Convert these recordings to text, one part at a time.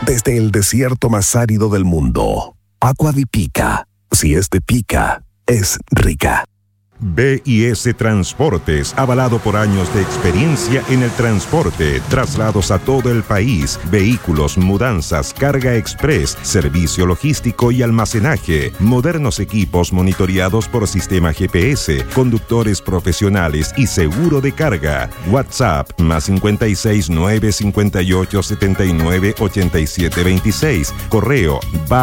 desde el desierto más árido del mundo. Agua de Pica. Si es de Pica, es rica. BIS Transportes, avalado por años de experiencia en el transporte, traslados a todo el país, vehículos, mudanzas, carga express, servicio logístico y almacenaje, modernos equipos monitoreados por sistema GPS, conductores profesionales y seguro de carga. WhatsApp +56 958 79 87 26. Correo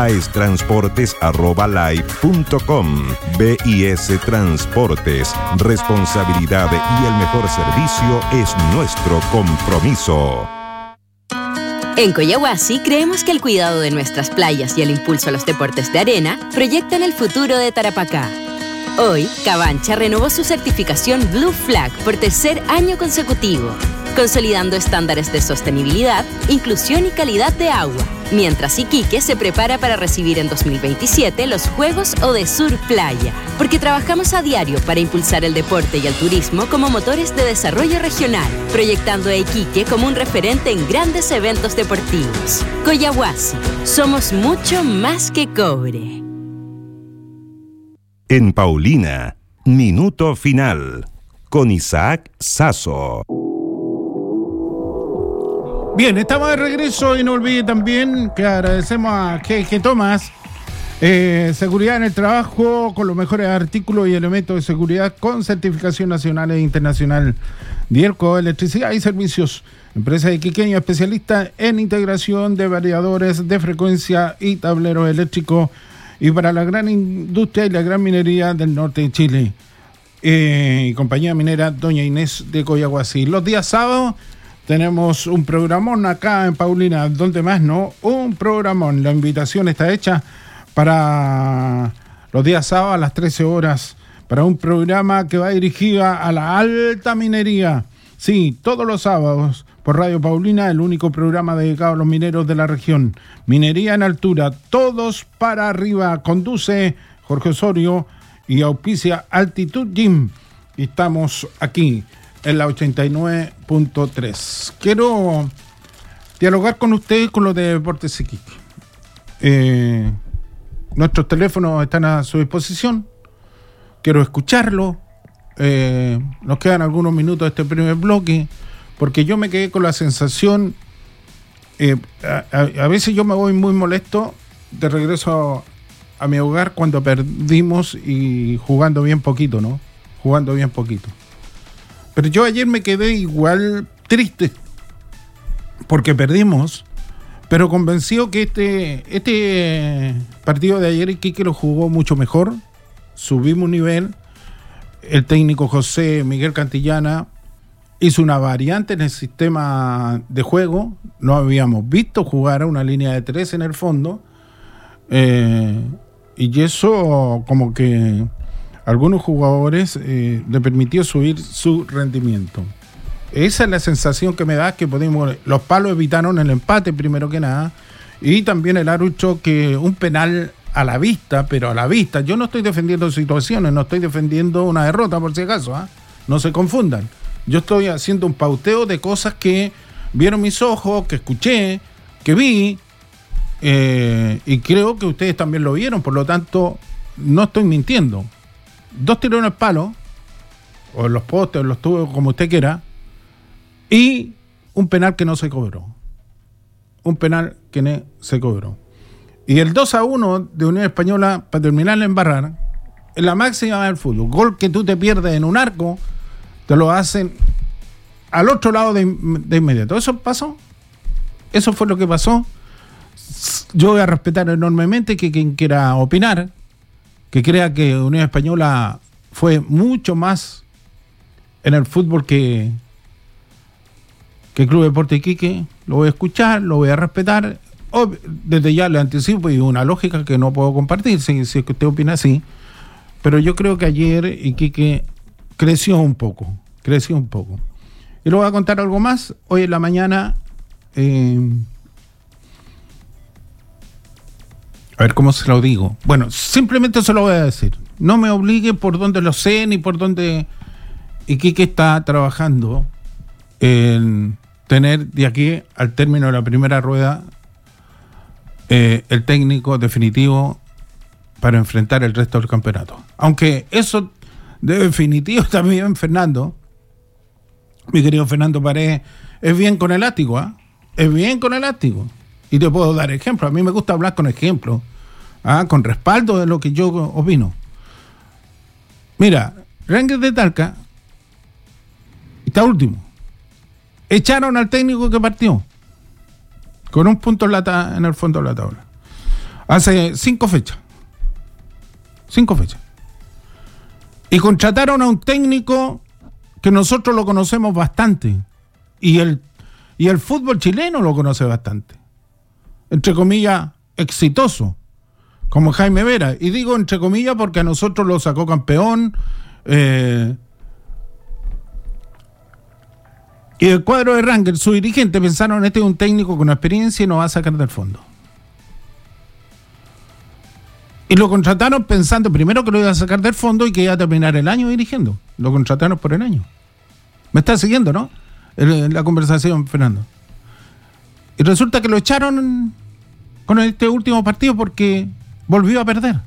baestransportes@live.com. BIS Transportes. Responsabilidad y el mejor servicio es nuestro compromiso. En Coyahuasi creemos que el cuidado de nuestras playas y el impulso a los deportes de arena proyectan el futuro de Tarapacá. Hoy, Cabancha renovó su certificación Blue Flag por tercer año consecutivo, consolidando estándares de sostenibilidad, inclusión y calidad de agua, mientras Iquique se prepara para recibir en 2027 los Juegos Odesur Playa, porque trabajamos a diario para impulsar el deporte y el turismo como motores de desarrollo regional, proyectando a Iquique como un referente en grandes eventos deportivos. Coyahuasi, somos mucho más que cobre. En Paulina, minuto final, con Isaac Sasso. Bien, estamos de regreso y no olvide también que agradecemos a G.G. Thomas, seguridad en el trabajo con los mejores artículos y elementos de seguridad con certificación nacional e internacional. Dielco Electricidad y Servicios, empresa iquiqueña especialista en integración de variadores de frecuencia y tableros eléctricos y para la gran industria y la gran minería del norte de Chile. Y compañía minera Doña Inés de Coyahuasi. Los días sábados tenemos un programón acá en Paulina, donde más no, un programón. La invitación está hecha para los días sábados a las 13 horas, para un programa que va dirigido a la alta minería. Sí, todos los sábados por Radio Paulina, el único programa dedicado a los mineros de la región. Minería en altura, todos para arriba. Conduce Jorge Osorio y auspicia Altitud Gym. Y estamos aquí en la 89.3. Quiero dialogar con ustedes con los de Deportes Iquique. Nuestros teléfonos están a su disposición. Quiero escucharlo. Nos quedan algunos minutos de este primer bloque, porque yo me quedé con la sensación, a veces yo me voy muy molesto de regreso a mi hogar cuando perdimos y jugando bien poquito, ¿no? Jugando bien poquito. Pero yo ayer me quedé igual triste porque perdimos, pero convencido que este partido de ayer Iquique lo jugó mucho mejor, subimos un nivel. El técnico José Miguel Cantillana hizo una variante en el sistema de juego. No habíamos visto jugar a una línea de 3 en el fondo. Y eso como que a algunos jugadores le permitió subir su rendimiento. Esa es la sensación que me da, que los palos evitaron el empate primero que nada. Y también el árbitro, que un penal a la vista, pero a la vista. Yo no estoy defendiendo situaciones, no estoy defendiendo una derrota por si acaso, no se confundan. Yo estoy haciendo un pauteo de cosas que vieron mis ojos, que escuché, que vi, y creo que ustedes también lo vieron, por lo tanto, no estoy mintiendo. 2 tiros en el palo, o en los postes, o en los tubos, como usted quiera, y un penal que no se cobró. Un penal que no se cobró. Y el 2-1 de Unión Española, para terminar de embarrar, es la máxima del fútbol. Gol que tú te pierdes en un arco, te lo hacen al otro lado de inmediato. ¿Eso pasó? Eso fue lo que pasó. Yo voy a respetar enormemente que quien quiera opinar, que crea que Unión Española fue mucho más en el fútbol que Club Deportes Iquique, lo voy a escuchar, lo voy a respetar. Desde ya le anticipo, y una lógica que no puedo compartir, si es que usted opina así, pero yo creo que ayer Iquique creció un poco. Y le voy a contar algo más. Hoy en la mañana, a ver cómo se lo digo. Bueno, simplemente se lo voy a decir. No me obligue por donde lo sé, ni por donde Iquique está trabajando en tener de aquí al término de la primera rueda el técnico definitivo para enfrentar el resto del campeonato. Aunque eso de definitivo también, Fernando, mi querido Fernando Paredes, es bien con elástico, ¿eh? Es bien con elástico. Y te puedo dar ejemplos. A mí me gusta hablar con ejemplos, con respaldo de lo que yo opino. Mira, Rangers de Talca está último. Echaron al técnico que partió con un punto en el fondo de la tabla. Hace 5 fechas. 5 fechas. Y contrataron a un técnico que nosotros lo conocemos bastante. Y el fútbol chileno lo conoce bastante. Entre comillas, exitoso. Como Jaime Vera. Y digo entre comillas porque a nosotros lo sacó campeón. Y el cuadro de Rangers, su dirigente, pensaron, este es un técnico con experiencia y nos va a sacar del fondo. Y lo contrataron pensando primero que lo iba a sacar del fondo y que iba a terminar el año dirigiendo. Lo contrataron por el año. Me está siguiendo, ¿no? La conversación, Fernando. Y resulta que lo echaron con este último partido porque volvió a perder.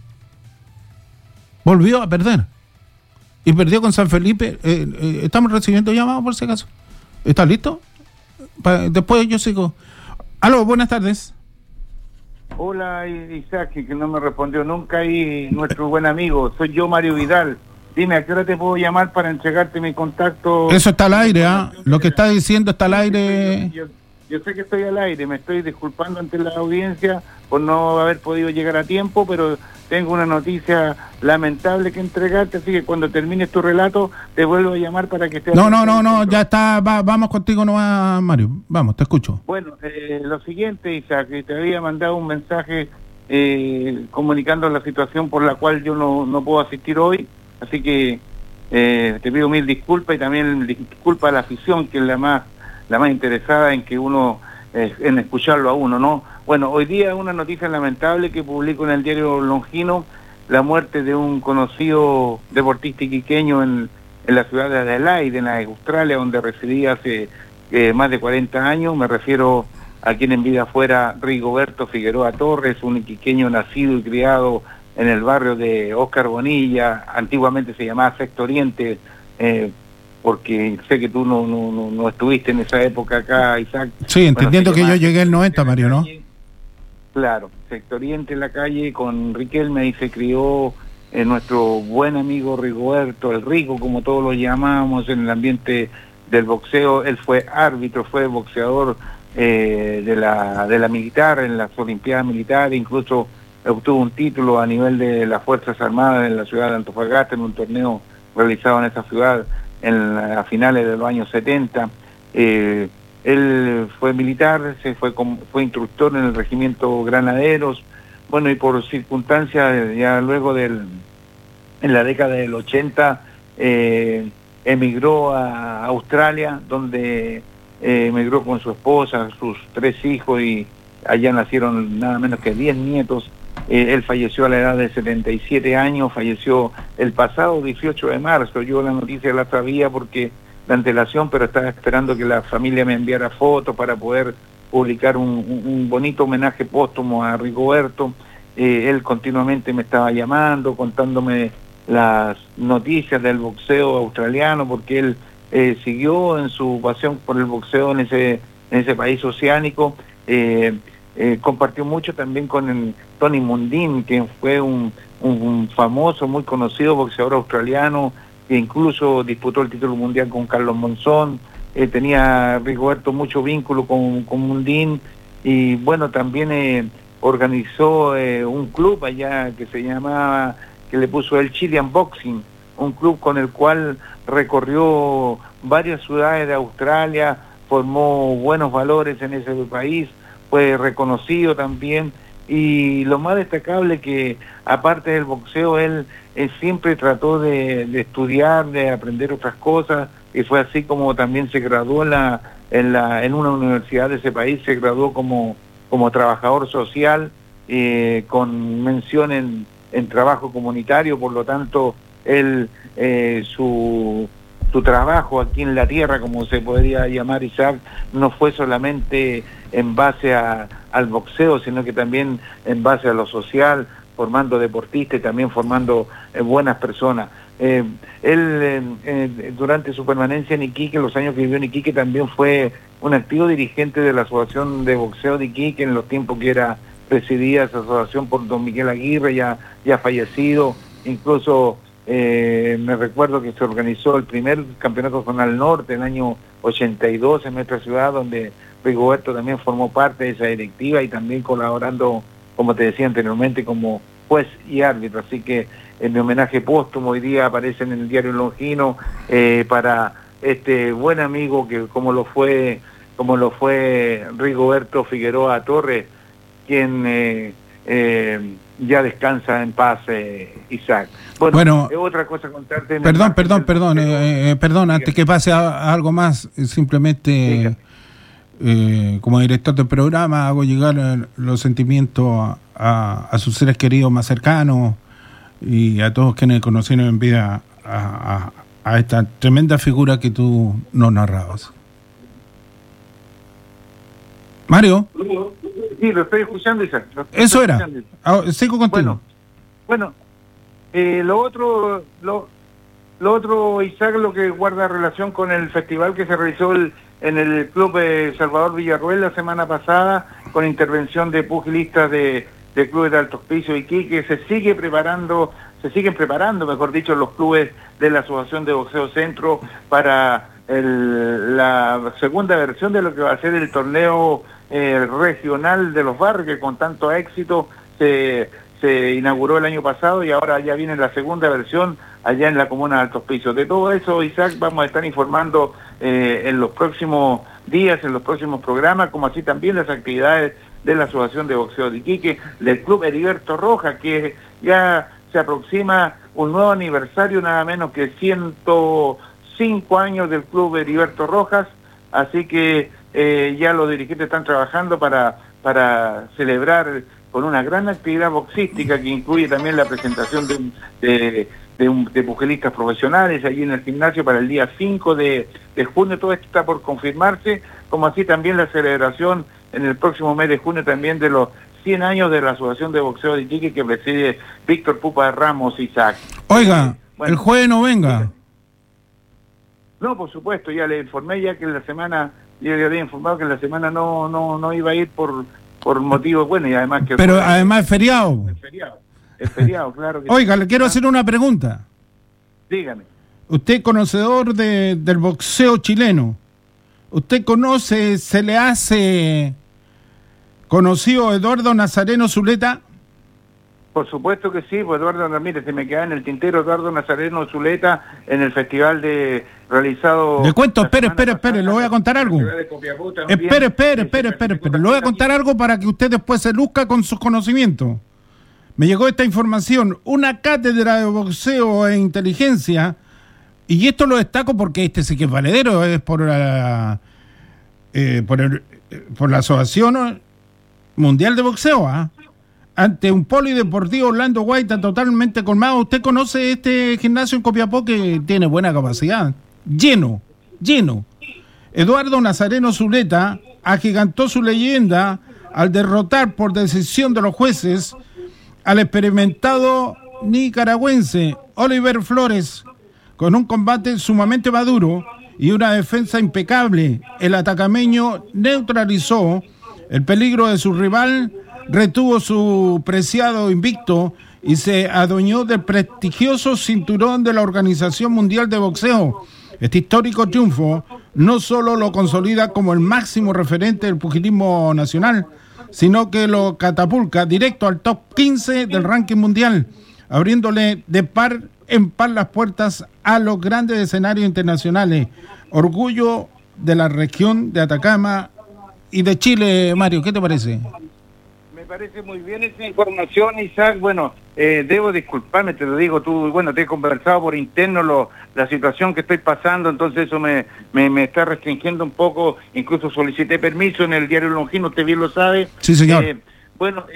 Volvió a perder. Y perdió con San Felipe. Estamos recibiendo llamados por si acaso. ¿Está listo? Después yo sigo. Aló, buenas tardes. Hola, Isaac, que no me respondió nunca ahí nuestro buen amigo. Soy yo, Mario Vidal. Dime, ¿a qué hora te puedo llamar para entregarte mi contacto? Eso está al aire, ¿ah? Lo que está diciendo está al aire. Yo sé que estoy al aire, me estoy disculpando ante la audiencia por no haber podido llegar a tiempo, pero tengo una noticia lamentable que entregarte, así que cuando termines tu relato te vuelvo a llamar para que estés... No, ya está, vamos contigo nomás, Mario, vamos, te escucho. Bueno, lo siguiente, Isaac, te había mandado un mensaje comunicando la situación por la cual yo no puedo asistir hoy, así que te pido mil disculpas y también disculpa a la afición, que es la más interesada en que uno, en escucharlo a uno, ¿no? Bueno, hoy día una noticia lamentable que publico en el diario Longino, la muerte de un conocido deportista iquiqueño en la ciudad de Adelaide, en Australia, donde residía hace más de 40 años. Me refiero a quien en vida fuera Rigoberto Figueroa Torres, un iquiqueño nacido y criado en el barrio de Óscar Bonilla, antiguamente se llamaba Sexto Oriente, porque sé que tú no estuviste en esa época acá, Isaac. Sí, entendiendo que yo llegué el 90, Mario, ¿no? Claro, Sector Oriente en la calle con Riquelme, y se crió nuestro buen amigo Rigoberto, el Rico, como todos lo llamamos en el ambiente del boxeo. Él fue árbitro, fue boxeador de la militar, en las Olimpiadas Militares, incluso obtuvo un título a nivel de las Fuerzas Armadas en la ciudad de Antofagasta, en un torneo realizado en esa ciudad a finales de los años 70. Él fue militar, fue instructor en el regimiento Granaderos, bueno, y por circunstancias ya luego en la década del 80 emigró a Australia, donde emigró con su esposa, sus 3 hijos, y allá nacieron nada menos que 10 nietos. Él falleció a la edad de 77 años, falleció el pasado 18 de marzo. Yo la noticia la sabía porque la antelación, pero estaba esperando que la familia me enviara fotos para poder publicar un bonito homenaje póstumo a Rigoberto. Él continuamente me estaba llamando, contándome las noticias del boxeo australiano, porque él siguió en su pasión por el boxeo en ese país oceánico. Compartió mucho también con Tony Mundine, que fue un famoso, muy conocido boxeador australiano, que incluso disputó el título mundial con Carlos Monzón. Tenía Rigoberto mucho vínculo con Mundine, y bueno, también organizó un club allá que se llamaba, que le puso el Chilean Boxing, un club con el cual recorrió varias ciudades de Australia, formó buenos valores en ese país, fue reconocido también. Y lo más destacable que, aparte del boxeo, él siempre trató de estudiar, de aprender otras cosas, y fue así como también se graduó en una universidad de ese país, se graduó como trabajador social, con mención en trabajo comunitario. Por lo tanto, él su trabajo aquí en la tierra, como se podría llamar, Isaac, no fue solamente en base a al boxeo, sino que también en base a lo social, formando deportistas y también formando buenas personas. Él durante su permanencia en Iquique, los años que vivió en Iquique, también fue un activo dirigente de la Asociación de Boxeo de Iquique en los tiempos que era presidida esa asociación por don Miguel Aguirre, ya fallecido. Incluso me recuerdo que se organizó el primer campeonato zonal norte en el año 82 en nuestra ciudad, donde Rigoberto también formó parte de esa directiva y también colaborando, como te decía anteriormente, como juez y árbitro. Así que en mi homenaje póstumo hoy día aparece en el diario Longino para este buen amigo que como lo fue Rigoberto Figueroa Torres, quien ya descansa en paz, Isaac. Bueno, otra cosa contarte. Perdón, antes que pase a algo más, simplemente como director del programa hago llegar los sentimientos a sus seres queridos más cercanos y a todos quienes conocieron en vida a esta tremenda figura que tú nos narrabas. Mario. Sí, lo estoy escuchando, Isaac. Eso era. Sigo contigo. Bueno, lo otro, Isaac, lo que guarda relación con el festival que se realizó en el Club Salvador Villarroel la semana pasada, con intervención de pugilistas de clubes de alto auspicio Iquique, se siguen preparando, mejor dicho, los clubes de la Asociación de Boxeo Centro para la segunda versión de lo que va a ser el torneo regional de los barrios, que con tanto éxito se inauguró el año pasado y ahora ya viene la segunda versión allá en la comuna de Alto Hospicio. De todo eso, Isaac, vamos a estar informando en los próximos días, en los próximos programas, como así también las actividades de la Asociación de Boxeo de Iquique, del Club Heriberto Rojas, que ya se aproxima un nuevo aniversario, nada menos que 105 años del Club Heriberto Rojas, así que ya los dirigentes están trabajando para celebrar con una gran actividad boxística que incluye también la presentación de pugilistas profesionales allí en el gimnasio para el día 5 de junio. Todo esto está por confirmarse, como así también la celebración en el próximo mes de junio también de los 100 años de la Asociación de Boxeo de Iquique que preside Víctor Pupa Ramos, Isaac. Oiga, el jueves no venga. No, por supuesto, ya le informé ya que en la semana, yo le había informado que en la semana no iba a ir por motivos, bueno, y además que... Pero además es feriado. Es feriado, claro que Oiga, le quiero hacer una pregunta. Dígame. Usted conocedor del boxeo chileno, ¿usted conoce, se le hace conocido Eduardo Nazareno Zuleta? Por supuesto que sí, pues Eduardo Ramírez, se me queda en el tintero Eduardo Nazareno Zuleta en el festival realizado... Le cuento, espere, le voy a contar algo. Espere, le voy a contar algo para que usted después se luzca con sus conocimientos. Me llegó esta información, una cátedra de boxeo e inteligencia, y esto lo destaco porque este sí que es valedero, es por la Asociación Mundial de Boxeo, ante un polideportivo Orlando Guaita totalmente colmado. Usted conoce este gimnasio en Copiapó que tiene buena capacidad, lleno. Eduardo Nazareno Zuleta agigantó su leyenda al derrotar por decisión de los jueces al experimentado nicaragüense Oliver Flores con un combate sumamente maduro y una defensa impecable. El atacameño neutralizó el peligro de su rival, retuvo su preciado invicto y se adueñó del prestigioso cinturón de la Organización Mundial de Boxeo. Este histórico triunfo no solo lo consolida como el máximo referente del pugilismo nacional, sino que lo catapulta directo al top 15 del ranking mundial, abriéndole de par en par las puertas a los grandes escenarios internacionales. Orgullo de la región de Atacama y de Chile. Mario, ¿qué te parece? Me parece muy bien esa información, Isaac. Bueno, debo disculparme, te lo digo, tú, bueno, te he conversado por interno la situación que estoy pasando, entonces eso me está restringiendo un poco. Incluso solicité permiso en el diario Longino, usted bien lo sabe. Sí, señor. Bueno,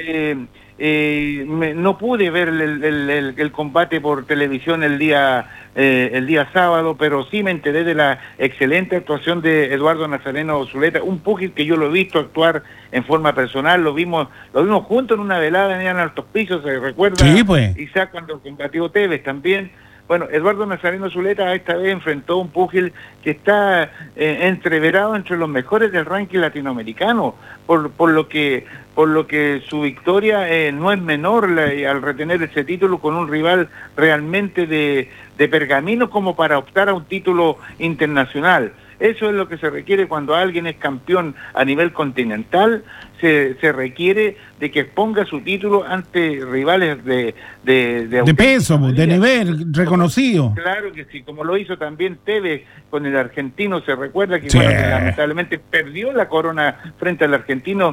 no pude ver el combate por televisión el día sábado, pero sí me enteré de la excelente actuación de Eduardo Nazareno Zuleta, un púgil que yo lo he visto actuar en forma personal, lo vimos juntos en una velada en Altos Pisos, ¿se recuerda? Sí, pues. Isaac, cuando combatió Tevez también. Bueno, Eduardo Nazareno Zuleta esta vez enfrentó a un púgil que está entreverado entre los mejores del ranking latinoamericano, por lo que su victoria no es menor al retener ese título con un rival realmente de pergamino como para optar a un título internacional. Eso es lo que se requiere cuando alguien es campeón a nivel continental, se requiere de que exponga su título ante rivales de peso, de nivel reconocido. Claro que sí, como lo hizo también Tevez con el argentino, se recuerda que, sí, bueno, que lamentablemente perdió la corona frente al argentino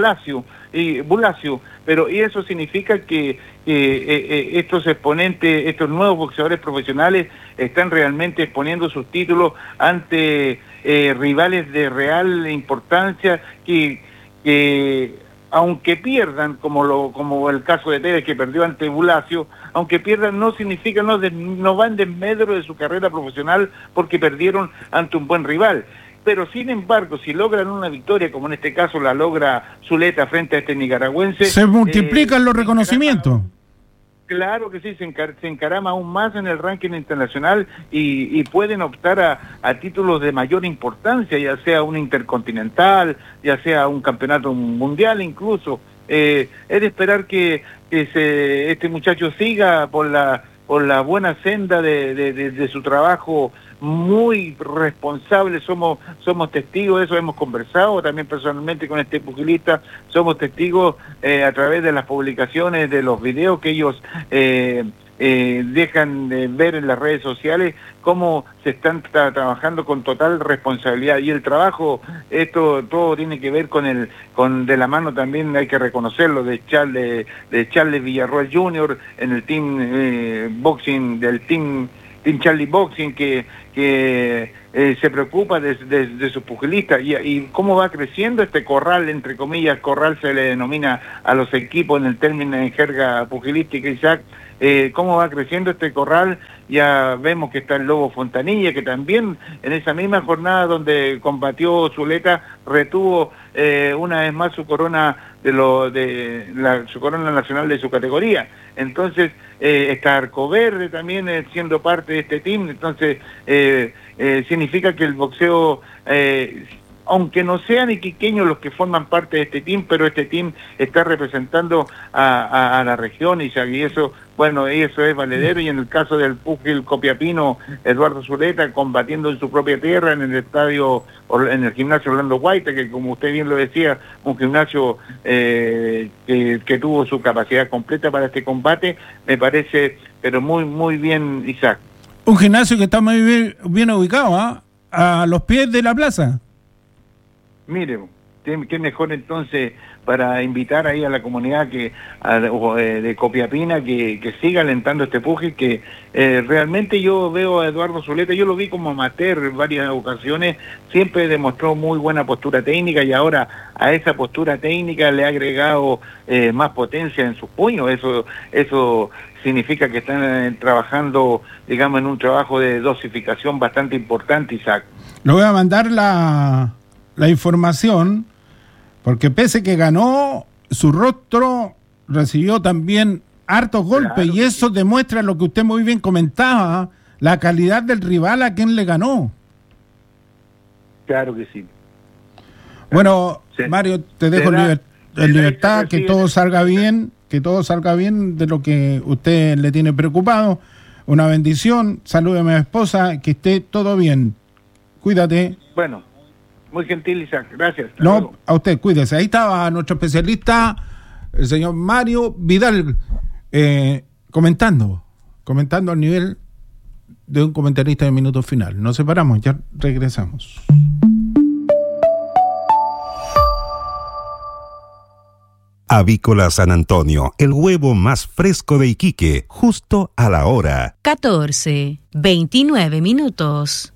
Bulacio, pero y eso significa que estos exponentes, estos nuevos boxeadores profesionales están realmente exponiendo sus títulos ante rivales de real importancia que aunque pierdan, como el caso de Tevez que perdió ante Bulacio, aunque pierdan no significa, no va en desmedro de su carrera profesional porque perdieron ante un buen rival. Pero sin embargo, si logran una victoria, como en este caso la logra Zuleta frente a este nicaragüense... Se multiplican los reconocimientos. Claro que sí, se encarama aún más en el ranking internacional y pueden optar a títulos de mayor importancia, ya sea un intercontinental, ya sea un campeonato mundial incluso. Es de esperar que este muchacho siga por la buena senda de su trabajo muy responsable. Somos testigos de eso, hemos conversado también personalmente con este pugilista, somos testigos a través de las publicaciones, de los videos que ellos dejan de ver en las redes sociales, cómo se están trabajando con total responsabilidad. Y el trabajo, esto todo tiene que ver con de la mano también, hay que reconocerlo, de Charles Villarroel Jr. en el team boxing, del team Charlie Boxing, que se preocupa de sus pugilistas y cómo va creciendo este corral, entre comillas, corral se le denomina a los equipos en el término en jerga pugilística, Isaac, cómo va creciendo este corral. Ya vemos que está el Lobo Fontanilla, que también en esa misma jornada donde combatió Zuleta retuvo una vez más su corona su corona nacional de su categoría. Entonces está Arcoverde también siendo parte de este team. Entonces significa que el boxeo, aunque no sean iquiqueños los que forman parte de este team, pero este team está representando a la región y eso, bueno, eso es valedero. Y en el caso del púgil copiapino Eduardo Zuleta, combatiendo en su propia tierra, en el estadio, en el gimnasio Orlando Guaita, que como usted bien lo decía, un gimnasio que tuvo su capacidad completa para este combate, me parece, pero muy, muy bien, Isaac. Un gimnasio que está muy bien ubicado, a los pies de la plaza. Mire, qué mejor entonces para invitar ahí a la comunidad de Copiapina que siga alentando este pugil, que realmente yo veo a Eduardo Zuleta, yo lo vi como amateur en varias ocasiones, siempre demostró muy buena postura técnica y ahora a esa postura técnica le ha agregado más potencia en sus puños. Eso significa que están trabajando, digamos, en un trabajo de dosificación bastante importante, Isaac. Le voy a mandar la información, porque pese que ganó, su rostro recibió también hartos golpes, claro, y eso demuestra lo que usted muy bien comentaba, la calidad del rival a quien le ganó. Claro que sí. Bueno, sí. Mario, te dejo en libertad, que todo salga bien, de lo que usted le tiene preocupado. Una bendición, salúdeme a mi esposa, que esté todo bien. Cuídate. Bueno, muy gentil, Isaac, gracias. No, luego. A usted, cuídese. Ahí estaba nuestro especialista, el señor Mario Vidal, comentando al nivel de un comentarista de Minuto Final. Nos separamos, ya regresamos. Avícola San Antonio, el huevo más fresco de Iquique, justo a la hora. 14:29.